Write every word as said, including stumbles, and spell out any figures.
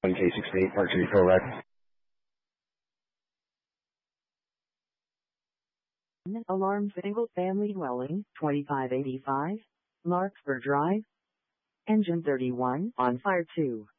K sixty-eight, Park Street, correct. Alarm single family dwelling, twenty-five eighty-five, Larkspur Drive. Engine thirty-one, on fire two.